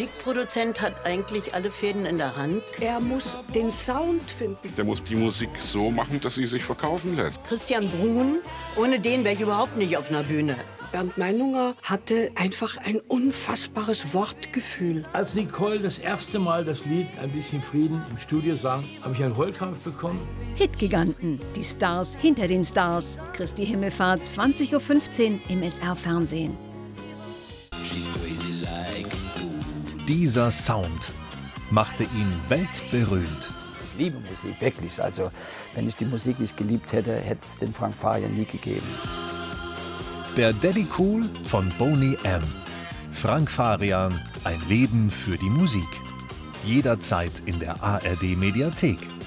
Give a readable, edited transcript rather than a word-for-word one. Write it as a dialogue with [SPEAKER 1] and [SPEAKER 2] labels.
[SPEAKER 1] Musikproduzent hat eigentlich alle Fäden in der Hand.
[SPEAKER 2] Er muss den Sound finden.
[SPEAKER 3] Der muss die Musik so machen, dass sie sich verkaufen lässt.
[SPEAKER 1] Christian Bruhn, ohne den wäre ich überhaupt nicht auf einer Bühne.
[SPEAKER 2] Bernd Meinunger hatte einfach ein unfassbares Wortgefühl.
[SPEAKER 4] Als Nicole das erste Mal das Lied Ein bisschen Frieden im Studio sang, habe ich einen Heulkrampf bekommen.
[SPEAKER 5] Hitgiganten, die Stars hinter den Stars. Christi Himmelfahrt, 20:15 Uhr im SR-Fernsehen.
[SPEAKER 6] Dieser Sound machte ihn weltberühmt.
[SPEAKER 7] Ich liebe Musik, wirklich. Also, wenn ich die Musik nicht geliebt hätte, hätte es den Frank Farian nie gegeben.
[SPEAKER 6] Der Daddy Cool von Boney M. Frank Farian, ein Leben für die Musik. Jederzeit in der ARD Mediathek.